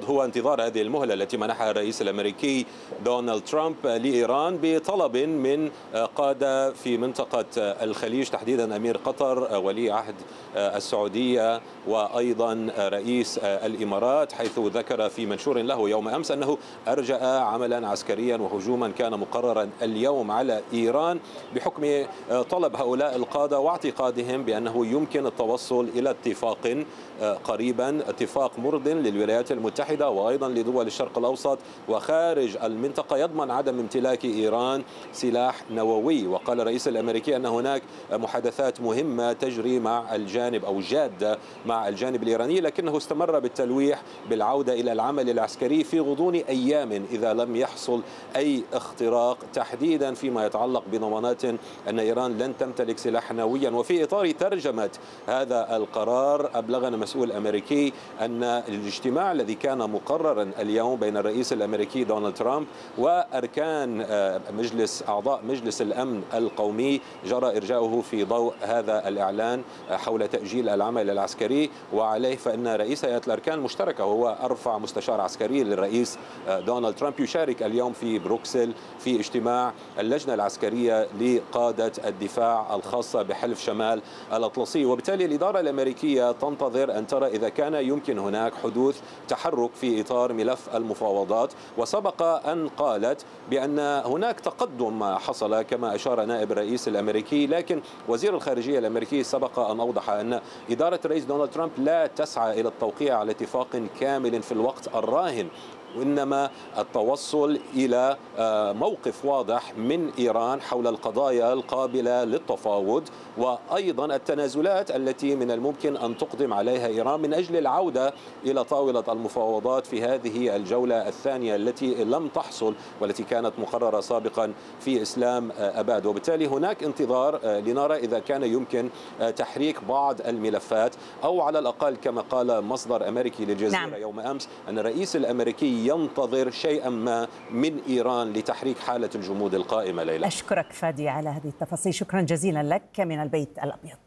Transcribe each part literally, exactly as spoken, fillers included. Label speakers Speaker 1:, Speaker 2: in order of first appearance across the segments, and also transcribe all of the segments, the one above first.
Speaker 1: هو انتظار هذه المهلة التي منحها الرئيس الأمريكي دونالد ترامب لإيران بطلب من قادة في منطقة الخليج، تحديدا أمير قطر، ولي عهد السعودية، وأيضا رئيس الإمارات، حيث ذكر في منشور له يوم أمس أنه أرجأ عملا عسكريا وهجوما كان مقررا اليوم على إيران بحكم طلب هؤلاء القادة واعتقادهم بأنه يمكن التوصل إلى اتفاق قريبا، اتفاق مرض للولايات المتحدة وأيضا لدول الشرق الأوسط وخارج المنطقة يضمن عدم امتلاك إيران سلاح نووي. وقال الرئيس الأمريكي أن هناك محادثات مهمة تجري مع الجانب أو جادة مع الجانب الإيراني، لكنه استمر بالتلويح بالعودة إلى العمل العسكري في غضون أيام إذا لم يحصل أي اختراق، تحديدا فيما يتعلق بضمانات أن إيران لن تمتلك سلاح نوويا. وفي إطار ترجمة هذا القرار أبلغنا مسؤول أمريكي أن الاجتماع الذي كان مقررا اليوم بين الرئيس الأمريكي دونالد ترامب وأركان مجلس أعضاء مجلس الأمن القومي جرى إرجاؤه في ضوء هذا الإعلان حول تأجيل العمل العسكري. وعليه فإن رئيس هيئة الأركان المشتركة وهو أرفع مستشار عسكري للرئيس دونالد ترامب يشارك اليوم في بروكسل في اجتماع اللجنة العسكرية لقادة الدفاع الخاصة بحلف شمال الأطلسي. وبالتالي الإدارة الأمريكية تنتظر أن ترى إذا كان يمكن هناك حدوث تحرك في إطار ملف المفاوضات. وسبق أن قالت بأن هناك تقدم حصل كما أشار نائب الرئيس الأمريكي، لكن وزير الخارجية الأمريكي سبق أن أوضح أن إدارة الرئيس دونالد ترامب لا تسعى إلى التوقيع على اتفاق كامل في الوقت الراهن، وإنما التوصل إلى موقف واضح من إيران حول القضايا القابلة للتفاوض، وأيضا التنازلات التي من الممكن أن تقدم عليها إيران من أجل العودة إلى طاولة المفاوضات في هذه الجولة الثانية التي لم تحصل والتي كانت مقررة سابقا في إسلام أباد. وبالتالي هناك انتظار لنرى إذا كان يمكن تحريك بعض الملفات، أو على الأقل كما قال مصدر أمريكي للجزيرة نعم. يوم أمس أن الرئيس الأمريكي ينتظر شيئا ما من إيران لتحريك حالة الجمود القائمة. ليلى،
Speaker 2: أشكرك فادي على هذه التفاصيل، شكرا جزيلا لك من البيت الأبيض.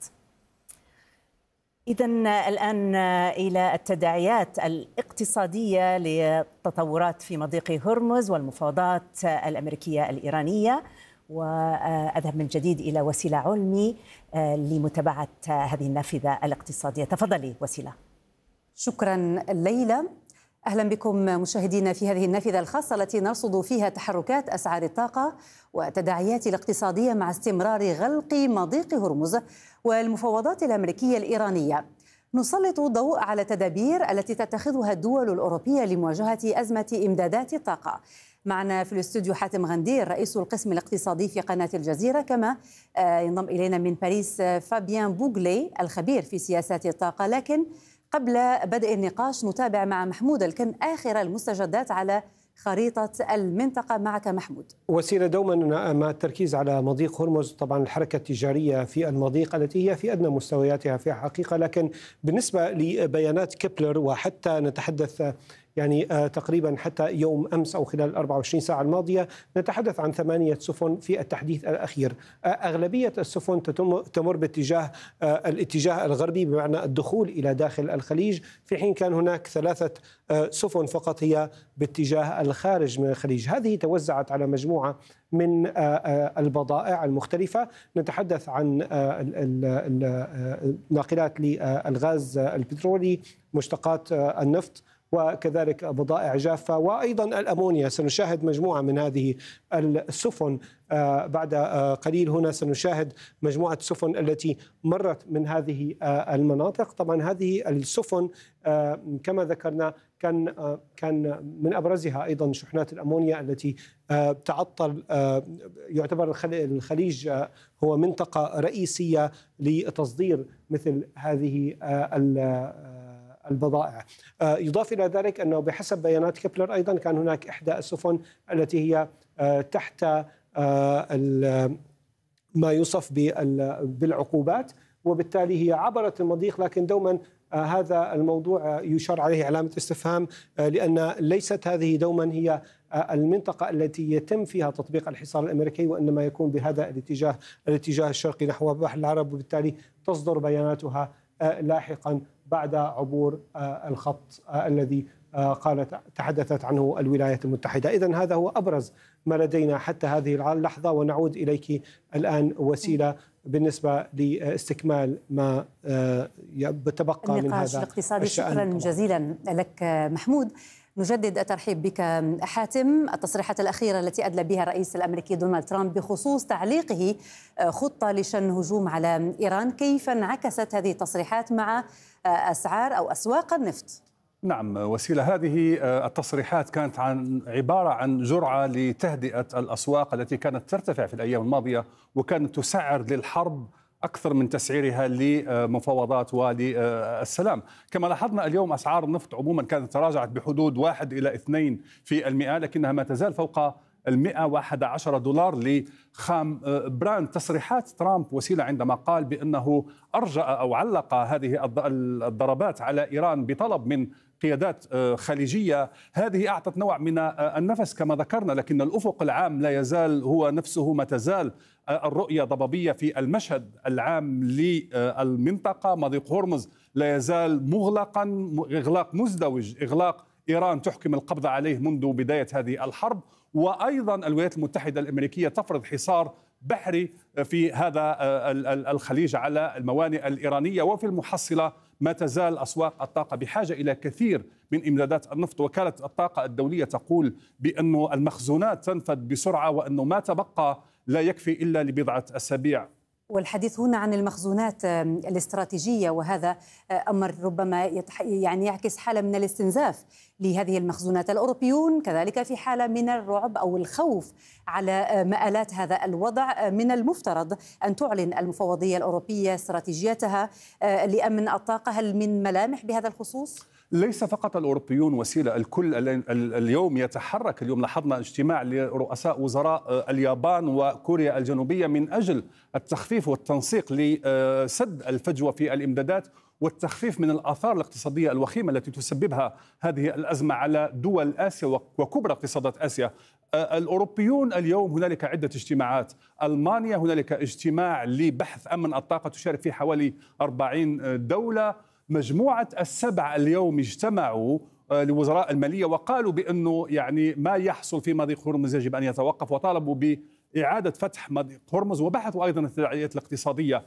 Speaker 2: إذن الآن إلى التداعيات الاقتصادية للتطورات في مضيق هرمز والمفاوضات الأمريكية الإيرانية، وأذهب من جديد إلى وسيلة علمي لمتابعة هذه النافذة الاقتصادية. تفضلي وسيلة.
Speaker 3: شكرا ليلى. أهلا بكم مشاهدينا في هذه النافذة الخاصة التي نرصد فيها تحركات أسعار الطاقة وتداعيات الاقتصادية مع استمرار غلق مضيق هرمز والمفاوضات الأمريكية الإيرانية. نسلط الضوء على التدابير التي تتخذها الدول الأوروبية لمواجهة أزمة إمدادات الطاقة. معنا في الاستوديو حاتم غندير رئيس القسم الاقتصادي في قناة الجزيرة، كما ينضم إلينا من باريس فابيان بوغلي الخبير في سياسات الطاقة. لكن قبل بدء النقاش نتابع مع محمود الكن آخر المستجدات على خريطة المنطقة. معك محمود.
Speaker 4: وسيلة، دوما مع التركيز على مضيق هرمز، طبعا الحركة التجارية في المضيق التي هي في أدنى مستوياتها في حقيقة، لكن بالنسبة لبيانات كيبلر وحتى نتحدث يعني تقريبا حتى يوم أمس أو خلال أربع وعشرين ساعة الماضية نتحدث عن ثمانية سفن في التحديث الأخير. أغلبية السفن تمر باتجاه الاتجاه الغربي بمعنى الدخول إلى داخل الخليج، في حين كان هناك ثلاثة سفن فقط هي باتجاه الخارج من الخليج. هذه توزعت على مجموعة من البضائع المختلفة. نتحدث عن ناقلات للغاز البترولي، مشتقات النفط، وكذلك بضائع جافة، وأيضا الأمونيا. سنشاهد مجموعة من هذه السفن بعد قليل. هنا سنشاهد مجموعة السفن التي مرت من هذه المناطق. طبعا هذه السفن كما ذكرنا كان كان من أبرزها أيضا شحنات الأمونيا التي تعطل. يعتبر الخليج هو منطقة رئيسية لتصدير مثل هذه البضائع. يضاف إلى ذلك أنه بحسب بيانات كيبلر أيضا كان هناك إحدى السفن التي هي تحت ما يوصف بالعقوبات، وبالتالي هي عبرت المضيق. لكن دوما هذا الموضوع يشار عليه علامة استفهام، لأن ليست هذه دوما هي المنطقة التي يتم فيها تطبيق الحصار الأمريكي، وإنما يكون بهذا الاتجاه الاتجاه الشرقي نحو بحر العرب، وبالتالي تصدر بياناتها لاحقا بعد عبور الخط الذي قالت تحدثت عنه الولايات المتحدة. إذن هذا هو أبرز ما لدينا حتى هذه اللحظة، ونعود إليك الآن وسيلة بالنسبة لاستكمال ما بتبقى من هذا
Speaker 3: الاقتصادي. شكرا جزيلا لك محمود. نجدد الترحيب بك حاتم. التصريحات الأخيرة التي أدلى بها الرئيس الأمريكي دونالد ترامب بخصوص تعليقه خطة لشن هجوم على إيران، كيف انعكست هذه التصريحات مع أسعار أو أسواق النفط؟
Speaker 5: نعم وسيلة، هذه التصريحات كانت عن عبارة عن جرعة لتهدئة الأسواق التي كانت ترتفع في الأيام الماضية، وكانت تسعر للحرب أكثر من تسعيرها لمفاوضات وللسلام. كما لاحظنا اليوم أسعار النفط عموما كانت تراجعت بحدود واحد إلى اثنين في المئة، لكنها ما تزال فوق المئة وأحد عشر دولار لخام براند. تصريحات ترامب وسيلة عندما قال بأنه أرجأ أو علق هذه الضربات على إيران بطلب من قيادات خليجية، هذه أعطت نوع من النفس كما ذكرنا، لكن الأفق العام لا يزال هو نفسه، ما تزال الرؤية ضبابية في المشهد العام للمنطقة. مضيق هرمز لا يزال مغلقا، إغلاق مزدوج، إغلاق إيران تحكم القبض عليه منذ بداية هذه الحرب. وأيضا الولايات المتحدة الأمريكية تفرض حصار بحري في هذا الخليج على الموانئ الإيرانية. وفي المحصلة ما تزال أسواق الطاقة بحاجة إلى كثير من إمدادات النفط. وكالة الطاقة الدولية تقول بأن المخزونات تنفد بسرعة، وأنه ما تبقى لا يكفي إلا لبضعة أسابيع.
Speaker 3: والحديث هنا عن المخزونات الاستراتيجية، وهذا أمر ربما يتح... يعني يعكس حالة من الاستنزاف لهذه المخزونات. الأوروبيون كذلك في حالة من الرعب أو الخوف على مآلات هذا الوضع. من المفترض أن تعلن المفوضية الأوروبية استراتيجيتها لأمن الطاقة. هل من ملامح بهذا الخصوص؟
Speaker 5: ليس فقط الأوروبيون وسيلة، الكل اليوم يتحرك. اليوم لاحظنا اجتماع لرؤساء وزراء اليابان وكوريا الجنوبية من أجل التخفيف والتنسيق لسد الفجوة في الإمدادات والتخفيف من الآثار الاقتصادية الوخيمة التي تسببها هذه الأزمة على دول آسيا وكبرى اقتصادات آسيا. الأوروبيون اليوم هنالك عدة اجتماعات. ألمانيا هنالك اجتماع لبحث أمن الطاقة تشارك فيه حوالي أربعين دولة. مجموعة السبع اليوم اجتمعوا لوزراء المالية وقالوا بأنه يعني ما يحصل في مضيق هرمز يجب أن يتوقف، وطالبوا بإعادة فتح مضيق هرمز، وبحثوا أيضا التداعيات الاقتصادية.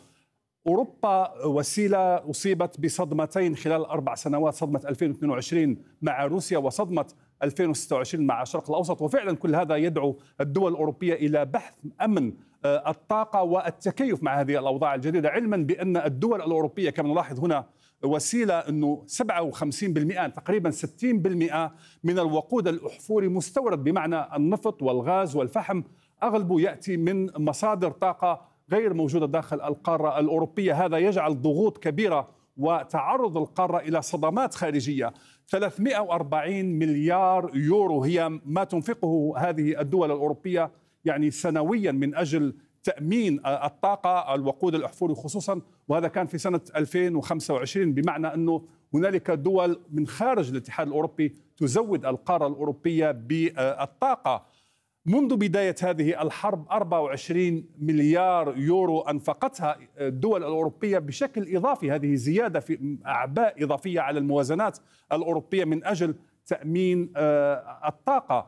Speaker 5: أوروبا وسيلة أصيبت بصدمتين خلال أربع سنوات، صدمة ألفين واثنين وعشرين مع روسيا وصدمة ألفين وستة وعشرين مع الشرق الأوسط. وفعلا كل هذا يدعو الدول الأوروبية إلى بحث أمن الطاقة والتكيف مع هذه الأوضاع الجديدة، علما بأن الدول الأوروبية كما نلاحظ هنا وسيلة أنه سبعة وخمسين بالمئة تقريبا ستين بالمئة من الوقود الأحفوري مستورد، بمعنى النفط والغاز والفحم أغلبه يأتي من مصادر طاقة غير موجودة داخل القارة الأوروبية. هذا يجعل ضغوط كبيرة وتعرض القارة إلى صدمات خارجية. ثلاثمئة وأربعين مليار يورو هي ما تنفقه هذه الدول الأوروبية يعني سنويا من أجل تأمين الطاقة الوقود الأحفوري خصوصا، وهذا كان في سنة ألفين وخمسة وعشرين، بمعنى أنه هنالك دول من خارج الاتحاد الأوروبي تزود القارة الأوروبية بالطاقة. منذ بداية هذه الحرب أربعة وعشرين مليار يورو أنفقتها الدول الأوروبية بشكل إضافي. هذه زيادة في أعباء إضافية على الموازنات الأوروبية من أجل تأمين الطاقة.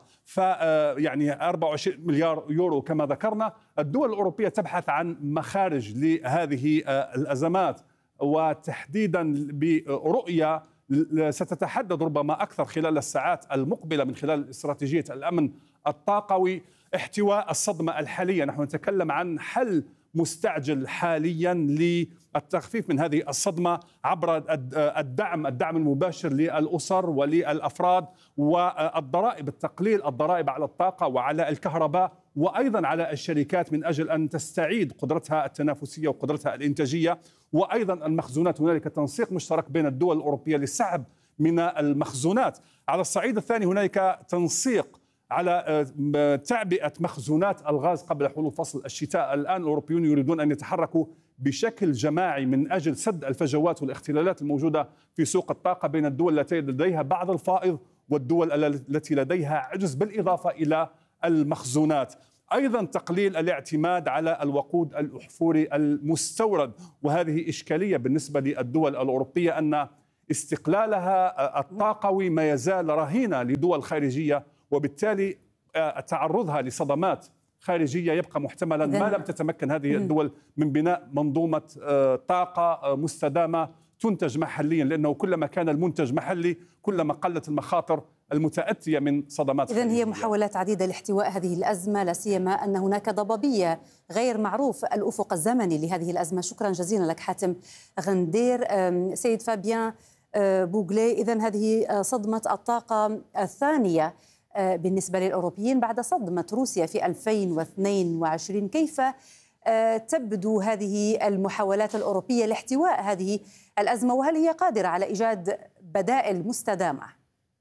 Speaker 5: فيعني أربعة وعشرين مليار يورو كما ذكرنا. الدول الأوروبية تبحث عن مخارج لهذه الأزمات، وتحديدا برؤية ستتحدد ربما أكثر خلال الساعات المقبلة من خلال استراتيجية الأمن الطاقوي احتواء الصدمة الحالية. نحن نتكلم عن حل مستعجل حاليا للتخفيف من هذه الصدمة عبر الدعم الدعم المباشر للأسر وللأفراد، والضرائب، التقليل الضرائب على الطاقة وعلى الكهرباء وأيضا على الشركات من أجل أن تستعيد قدرتها التنافسية وقدرتها الإنتاجية، وأيضا المخزونات. هنالك تنسيق مشترك بين الدول الأوروبية للسحب من المخزونات. على الصعيد الثاني هنالك تنسيق على تعبئة مخزونات الغاز قبل حلول فصل الشتاء. الآن الأوروبيون يريدون أن يتحركوا بشكل جماعي من أجل سد الفجوات والاختلالات الموجودة في سوق الطاقة بين الدول التي لديها بعض الفائض والدول التي لديها عجز، بالإضافة إلى المخزونات. أيضا تقليل الاعتماد على الوقود الأحفوري المستورد، وهذه إشكالية بالنسبة للدول الأوروبية أن استقلالها الطاقوي ما يزال رهينة لدول خارجية، وبالتالي تعرضها لصدمات خارجية يبقى محتملا ما لم تتمكن هذه الدول من بناء منظومة طاقة مستدامة تنتج محليا، لأنه كلما كان المنتج محلي كلما قلت المخاطر المتأتية من صدمات.
Speaker 3: إذن هي محاولات عديدة لاحتواء هذه الأزمة، لا سيما أن هناك ضبابية غير معروف الأفق الزمني لهذه الأزمة. شكرا جزيلا لك حاتم غندير. سيد فابيان بوغلي، إذن هذه صدمة الطاقة الثانية بالنسبة للأوروبيين بعد صدمة روسيا في ألفين واثنين وعشرين. كيف تبدو هذه المحاولات الأوروبية لاحتواء هذه الأزمة، وهل هي قادرة على إيجاد بدائل مستدامة؟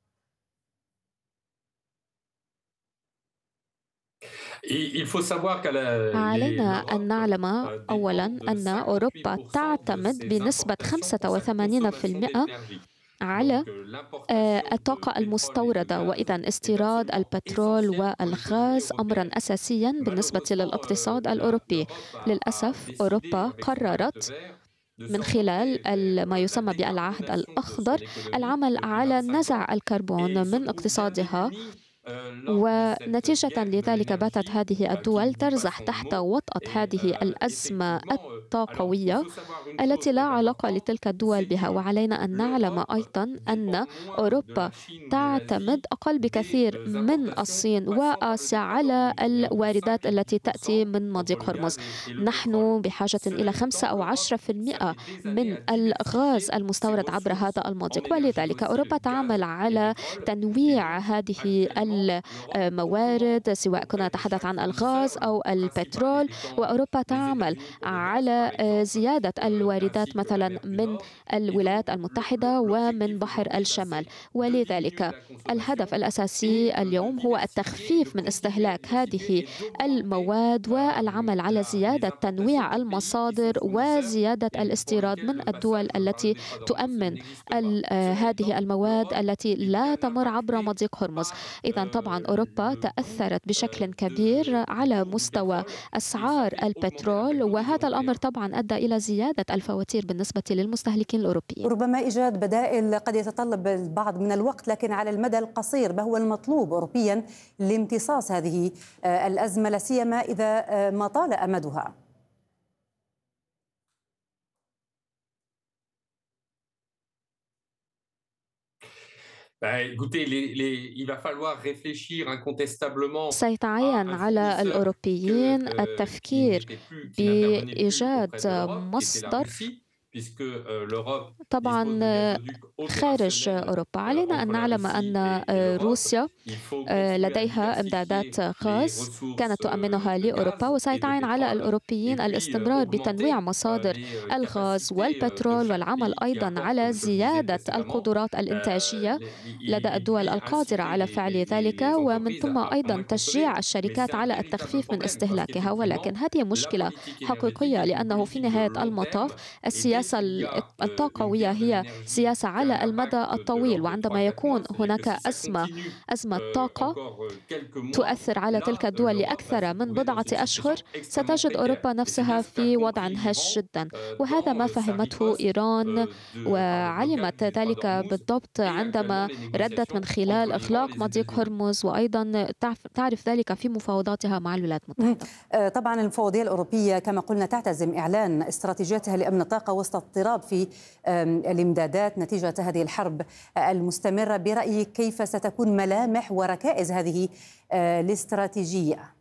Speaker 6: علينا أن نعلم أولا أن أوروبا تعتمد بنسبة خمسة وثمانين بالمئة على الطاقة المستوردة، وإذا استيراد البترول والغاز أمرا أساسيا بالنسبة للاقتصاد الأوروبي. للأسف أوروبا قررت من خلال ما يسمى بالعهد الأخضر العمل على نزع الكربون من اقتصادها، ونتيجة لذلك باتت هذه الدول ترزح تحت وطأة هذه الأزمة الطاقوية التي لا علاقة لتلك الدول بها. وعلينا أن نعلم أيضا أن أوروبا تعتمد أقل بكثير من الصين وآسيا على الواردات التي تأتي من مضيق هرمز. نحن بحاجة إلى خمسة أو عشرة بالمئة من الغاز المستورد عبر هذا المضيق، ولذلك أوروبا تعمل على تنويع هذه الموارد، سواء كنا نتحدث عن الغاز أو البترول، وأوروبا تعمل على زيادة الواردات مثلا من الولايات المتحدة ومن بحر الشمال. ولذلك الهدف الأساسي اليوم هو التخفيف من استهلاك هذه المواد والعمل على زيادة تنويع المصادر وزيادة الاستيراد من الدول التي تؤمن هذه المواد التي لا تمر عبر مضيق هرمز. إذن طبعا أوروبا تأثرت بشكل كبير على مستوى أسعار البترول، وهذا الأمر طبعا أدى إلى زيادة الفواتير بالنسبة للمستهلكين الأوروبيين.
Speaker 3: ربما إيجاد بدائل قد يتطلب البعض من الوقت، لكن على المدى القصير ما هو المطلوب أوروبيا لامتصاص هذه الأزمة، لا سيما إذا ما طال أمدها؟
Speaker 6: سيتعين على الأوروبيين التفكير بإيجاد مصدر طبعا خارج أوروبا. علينا أن نعلم أن روسيا لديها إمدادات غاز كانت تؤمنها لأوروبا، وسيتعين على الأوروبيين الاستمرار بتنويع مصادر الغاز والبترول والعمل أيضا على زيادة القدرات الإنتاجية لدى الدول القادرة على فعل ذلك، ومن ثم أيضا تشجيع الشركات على التخفيف من استهلاكها. ولكن هذه مشكلة حقيقية، لأنه في نهاية المطاف السياسة الطاقوية هي سياسة على المدى الطويل، وعندما يكون هناك أزمة أزمة طاقة تؤثر على تلك الدول لأكثر من بضعة أشهر، ستجد أوروبا نفسها في وضع هش جدا، وهذا ما فهمته إيران وعلمت ذلك بالضبط عندما ردت من خلال إغلاق مضيق هرمز، وأيضا تعرف ذلك في مفاوضاتها مع الولايات المتحدة.
Speaker 3: طبعا المفوضية الأوروبية كما قلنا تعتزم إعلان استراتيجيتها لأمن الطاقة وسط اضطراب في الإمدادات نتيجة هذه الحرب المستمرة. برأيك كيف ستكون ملامح وركائز هذه الاستراتيجية؟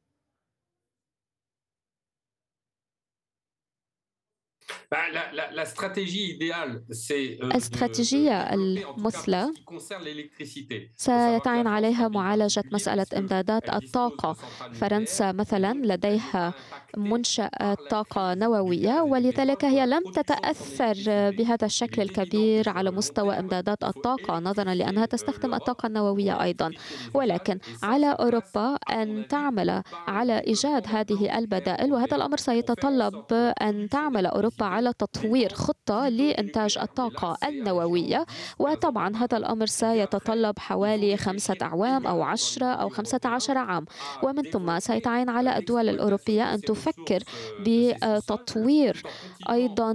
Speaker 6: الاستراتيجية المثلى سيتعين عليها معالجة مسألة إمدادات الطاقة. فرنسا مثلا لديها منشأة طاقة نووية، ولذلك هي لم تتأثر بهذا الشكل الكبير على مستوى إمدادات الطاقة نظرا لأنها تستخدم الطاقة النووية أيضا. ولكن على أوروبا أن تعمل على إيجاد هذه البدائل، وهذا الأمر سيتطلب أن تعمل أوروبا على على تطوير خطة لإنتاج الطاقة النووية، وطبعا هذا الأمر سيتطلب حوالي خمسة أعوام أو عشرة أو خمسة عشر عام، ومن ثم سيتعين على الدول الأوروبية أن تفكر بتطوير أيضا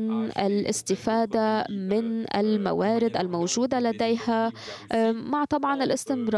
Speaker 6: الاستفادة من الموارد الموجودة لديها، مع طبعا الاستمرار